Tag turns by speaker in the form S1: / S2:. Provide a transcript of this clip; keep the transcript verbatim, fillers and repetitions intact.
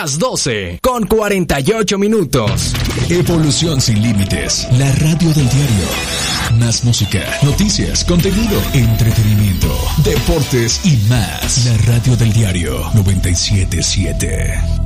S1: las doce con cuarenta y ocho minutos.
S2: Evolución sin límites, la radio del diario. Más música, noticias, contenido, entretenimiento, deportes y más. La radio del diario noventa y siete punto siete.